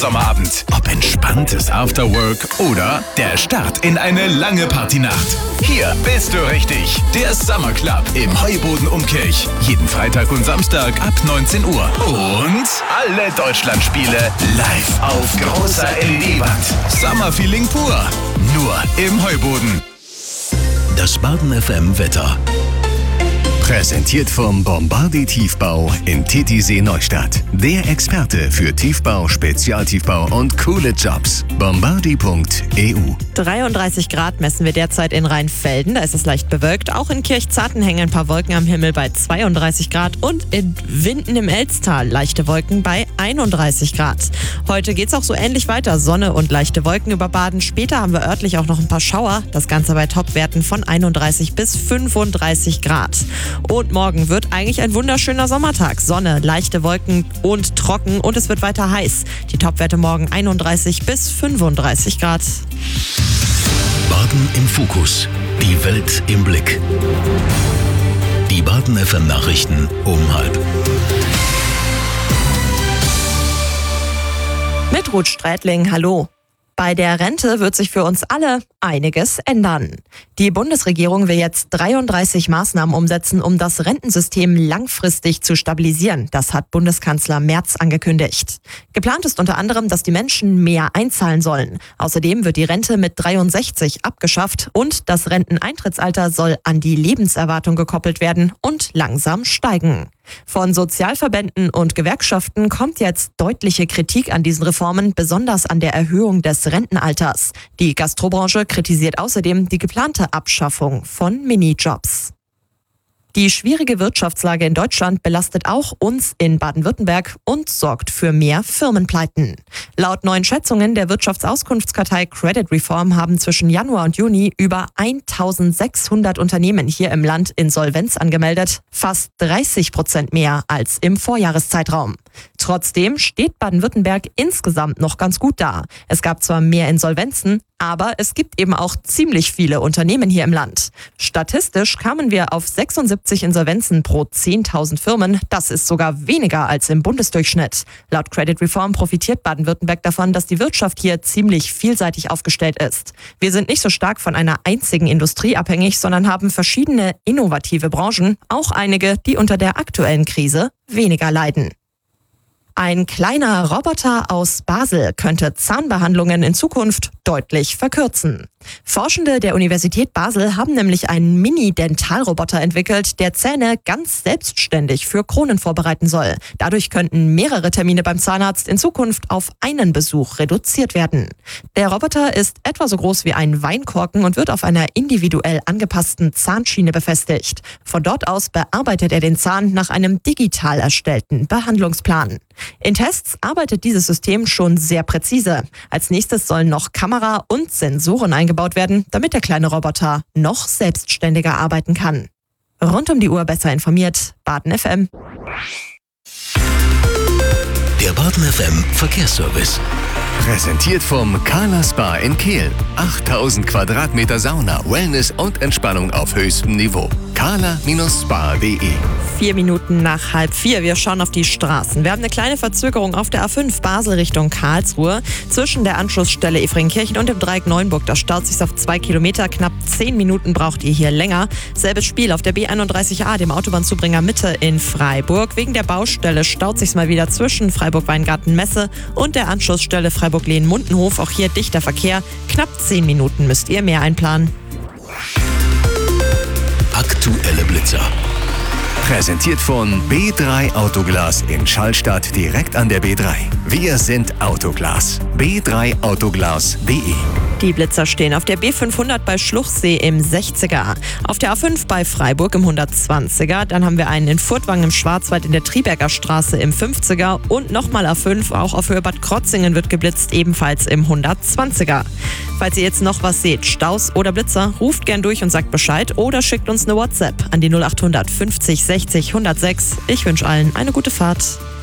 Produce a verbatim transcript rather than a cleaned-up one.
Sommerabend. Ob entspanntes Afterwork oder der Start in eine lange Partynacht. Hier bist du richtig. Der Summer Club im Heuboden Umkirch. Jeden Freitag und Samstag ab neunzehn Uhr. Und alle Deutschlandspiele live auf großer L E D-Wand. Summer-Feeling pur. Nur im Heuboden. Das Baden F M Wetter. Präsentiert vom Bombardier Tiefbau in Titisee Neustadt. Der Experte für Tiefbau, Spezialtiefbau und coole Jobs. bombardier punkt e u. dreiunddreißig Grad messen wir derzeit in Rheinfelden. Da ist es leicht bewölkt. Auch in Kirchzarten hängen ein paar Wolken am Himmel bei zweiunddreißig Grad. Und in Winden im Elztal leichte Wolken bei einunddreißig Grad. Heute geht es auch so ähnlich weiter. Sonne und leichte Wolken über Baden. Später haben wir örtlich auch noch ein paar Schauer. Das Ganze bei Topwerten von einunddreißig bis fünfunddreißig Grad. Und morgen wird eigentlich ein wunderschöner Sommertag. Sonne, leichte Wolken und trocken und es wird weiter heiß. Die Topwerte morgen einunddreißig bis fünfunddreißig Grad. Baden im Fokus. Die Welt im Blick. Die Baden F M Nachrichten um halb. Mit Ruth Strätling, hallo. Bei der Rente wird sich für uns alle einiges ändern. Die Bundesregierung will jetzt dreiunddreißig Maßnahmen umsetzen, um das Rentensystem langfristig zu stabilisieren. Das hat Bundeskanzler Merz angekündigt. Geplant ist unter anderem, dass die Menschen mehr einzahlen sollen. Außerdem wird die Rente mit dreiundsechzig abgeschafft und das Renteneintrittsalter soll an die Lebenserwartung gekoppelt werden und langsam steigen. Von Sozialverbänden und Gewerkschaften kommt jetzt deutliche Kritik an diesen Reformen, besonders an der Erhöhung des Rentenalters. Die Gastrobranche kritisiert außerdem die geplante Abschaffung von Minijobs. Die schwierige Wirtschaftslage in Deutschland belastet auch uns in Baden-Württemberg und sorgt für mehr Firmenpleiten. Laut neuen Schätzungen der Wirtschaftsauskunftskartei Credit Reform haben zwischen Januar und Juni über eintausendsechshundert Unternehmen hier im Land Insolvenz angemeldet, fast dreißig Prozent mehr als im Vorjahreszeitraum. Trotzdem steht Baden-Württemberg insgesamt noch ganz gut da. Es gab zwar mehr Insolvenzen, aber es gibt eben auch ziemlich viele Unternehmen hier im Land. Statistisch kamen wir auf sechsundsiebzig Insolvenzen pro zehntausend Firmen. Das ist sogar weniger als im Bundesdurchschnitt. Laut Credit Reform profitiert Baden-Württemberg davon, dass die Wirtschaft hier ziemlich vielseitig aufgestellt ist. Wir sind nicht so stark von einer einzigen Industrie abhängig, sondern haben verschiedene innovative Branchen, auch einige, die unter der aktuellen Krise weniger leiden. Ein kleiner Roboter aus Basel könnte Zahnbehandlungen in Zukunft deutlich verkürzen. Forschende der Universität Basel haben nämlich einen Mini-Dentalroboter entwickelt, der Zähne ganz selbstständig für Kronen vorbereiten soll. Dadurch könnten mehrere Termine beim Zahnarzt in Zukunft auf einen Besuch reduziert werden. Der Roboter ist etwa so groß wie ein Weinkorken und wird auf einer individuell angepassten Zahnschiene befestigt. Von dort aus bearbeitet er den Zahn nach einem digital erstellten Behandlungsplan. In Tests arbeitet dieses System schon sehr präzise. Als nächstes sollen noch Kamera und Sensoren eingebaut werden, damit der kleine Roboter noch selbstständiger arbeiten kann. Rund um die Uhr besser informiert, Baden F M. Der Baden F M Verkehrsservice. Präsentiert vom Carla Spa in Kehl. achttausend Quadratmeter Sauna, Wellness und Entspannung auf höchstem Niveau. carla Spa punkt de. Vier Minuten nach halb vier. Wir schauen auf die Straßen. Wir haben eine kleine Verzögerung auf der A fünf Basel Richtung Karlsruhe. Zwischen der Anschlussstelle Efringkirchen und dem Dreieck Neuenburg. Da staut sich auf zwei Kilometer. Knapp zehn Minuten braucht ihr hier länger. Selbes Spiel auf der B einunddreißig A, dem Autobahnzubringer Mitte in Freiburg. Wegen der Baustelle staut sich's mal wieder zwischen Freiburg-Weingarten-Messe und der Anschlussstelle Freiburg-Lehn-Mundenhof. Auch hier dichter Verkehr. Knapp zehn Minuten müsst ihr mehr einplanen. Aktuelle Blitzer. Präsentiert von B drei Autoglas in Schallstadt direkt an der B drei. Wir sind Autoglas. b drei autoglas punkt de. Die Blitzer stehen auf der B fünfhundert bei Schluchsee im sechziger, auf der A fünf bei Freiburg im hundertzwanziger, dann haben wir einen in Furtwangen im Schwarzwald in der Triberger Straße im fünfziger und nochmal A fünf, auch auf Höhe Bad Krotzingen wird geblitzt, ebenfalls im hundertzwanziger. Falls ihr jetzt noch was seht, Staus oder Blitzer, ruft gern durch und sagt Bescheid oder schickt uns eine WhatsApp an die null acht hundert fünfzig sechzig hundertsechs. Ich wünsche allen eine gute Fahrt.